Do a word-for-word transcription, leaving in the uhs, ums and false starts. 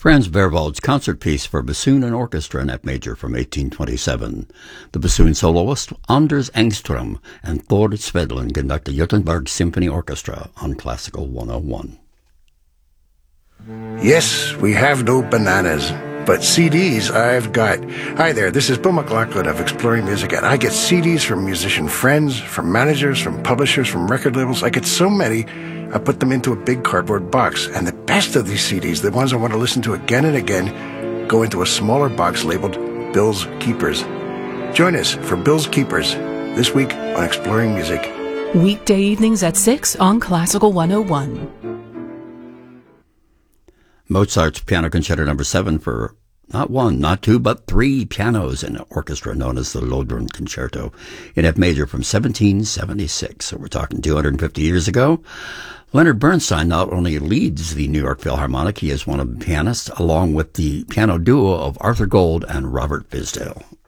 Franz Werwald's concert piece for bassoon and orchestra in F major from eighteen twenty-seven. The bassoon soloist Anders Engström and Thor Svedlin conduct the Göteborg Symphony Orchestra on Classical one oh one. Yes, we have no bananas, but C Ds I've got. Hi there, this is Bill McLaughlin of Exploring Music, and I get C Ds from musician friends, from managers, from publishers, from record labels. I get so many, I put them into a big cardboard box. And the best of these C Ds, the ones I want to listen to again and again, go into a smaller box labeled Bill's Keepers. Join us for Bill's Keepers this week on Exploring Music. Weekday evenings at six on Classical one oh one. Mozart's Piano Concerto Number seven for not one, not two, but three pianos in an orchestra known as the Lohengrin Concerto in F major from seventeen seventy-six. So we're talking two hundred fifty years ago. Leonard Bernstein not only leads the New York Philharmonic, he is one of the pianists, along with the piano duo of Arthur Gold and Robert Fisdale.